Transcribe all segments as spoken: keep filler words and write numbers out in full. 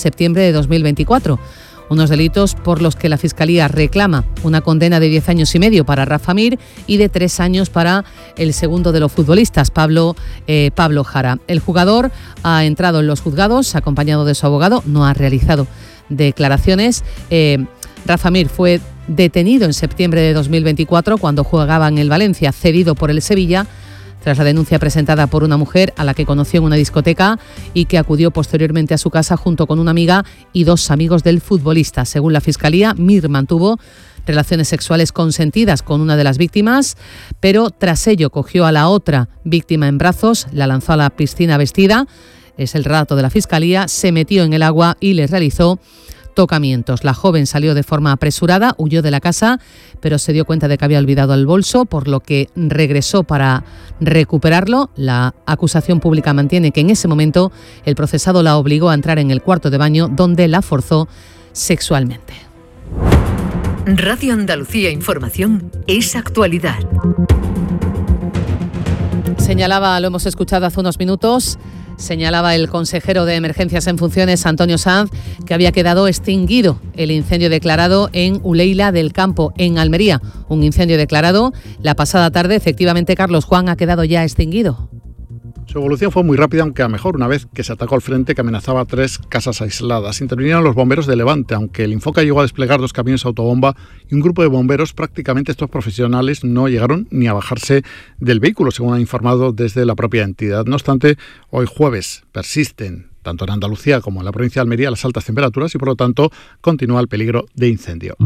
septiembre de dos mil veinticuatro. Unos delitos por los que la Fiscalía reclama una condena de diez años y medio para Rafa Mir y de tres años para el segundo de los futbolistas, Pablo, eh, Pablo Jara. El jugador ha entrado en los juzgados acompañado de su abogado, no ha realizado declaraciones. Eh, Rafa Mir fue detenido en septiembre de dos mil veinticuatro cuando jugaba en el Valencia, cedido por el Sevilla, tras la denuncia presentada por una mujer a la que conoció en una discoteca y que acudió posteriormente a su casa junto con una amiga y dos amigos del futbolista. Según la Fiscalía, Mir mantuvo relaciones sexuales consentidas con una de las víctimas, pero tras ello cogió a la otra víctima en brazos, la lanzó a la piscina vestida, es el relato de la Fiscalía, se metió en el agua y le realizó tocamientos. La joven salió de forma apresurada, huyó de la casa, pero se dio cuenta de que había olvidado el bolso, por lo que regresó para recuperarlo. La acusación pública mantiene que en ese momento el procesado la obligó a entrar en el cuarto de baño, donde la forzó sexualmente. Radio Andalucía Información es actualidad. Señalaba, lo hemos escuchado hace unos minutos, señalaba el consejero de Emergencias en funciones, Antonio Sanz, que había quedado extinguido el incendio declarado en Uleila del Campo, en Almería. Un incendio declarado la pasada tarde. Efectivamente, Carlos Juan, ha quedado ya extinguido. Su evolución fue muy rápida, aunque a mejor, una vez que se atacó al frente que amenazaba tres casas aisladas. Intervinieron los bomberos de Levante, aunque el Infoca llegó a desplegar dos camiones autobomba y un grupo de bomberos. Prácticamente estos profesionales no llegaron ni a bajarse del vehículo, según ha informado desde la propia entidad. No obstante, hoy jueves persisten, tanto en Andalucía como en la provincia de Almería, las altas temperaturas y, por lo tanto, continúa el peligro de incendio.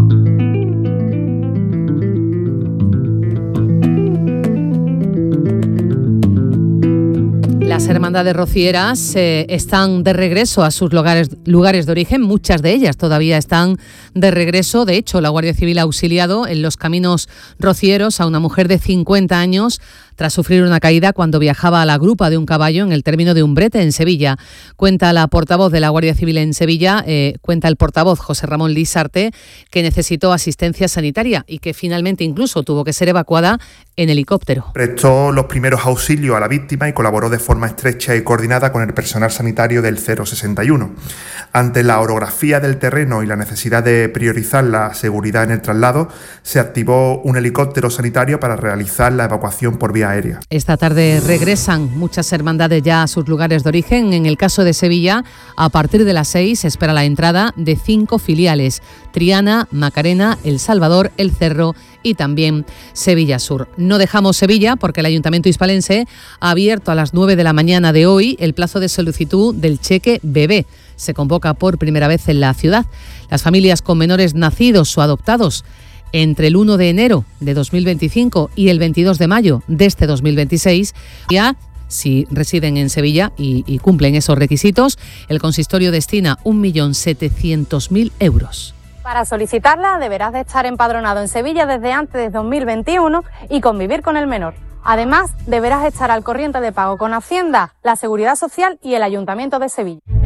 Las hermandades rocieras eh, están de regreso a sus lugares, lugares de origen. Muchas de ellas todavía están de regreso. De hecho, la Guardia Civil ha auxiliado en los caminos rocieros a una mujer de cincuenta años tras sufrir una caída cuando viajaba a la grupa de un caballo en el término de Umbrete, en Sevilla. Cuenta la portavoz de la Guardia Civil en Sevilla, eh, cuenta el portavoz José Ramón Lisarte, que necesitó asistencia sanitaria y que finalmente incluso tuvo que ser evacuada en helicóptero. Prestó los primeros auxilios a la víctima y colaboró de forma estrecha y coordinada con el personal sanitario del cero sesenta y uno. Ante la orografía del terreno y la necesidad de priorizar la seguridad en el traslado, se activó un helicóptero sanitario para realizar la evacuación por vía aérea. Esta tarde regresan muchas hermandades ya a sus lugares de origen. En el caso de Sevilla, a partir de las seis se espera la entrada de cinco filiales: Triana, Macarena, El Salvador, El Cerro y también Sevilla Sur. No dejamos Sevilla porque el Ayuntamiento hispalense ha abierto a las nueve de la mañana de hoy el plazo de solicitud del cheque bebé. Se convoca por primera vez en la ciudad. Las familias con menores nacidos o adoptados entre el uno de enero de dos mil veinticinco y el veintidós de mayo de este dos mil veintiséis, ya si residen en Sevilla y, y cumplen esos requisitos, el consistorio destina un millón setecientos mil euros. Para solicitarla deberás de estar empadronado en Sevilla desde antes de dos mil veintiuno y convivir con el menor. Además, deberás estar al corriente de pago con Hacienda, la Seguridad Social y el Ayuntamiento de Sevilla.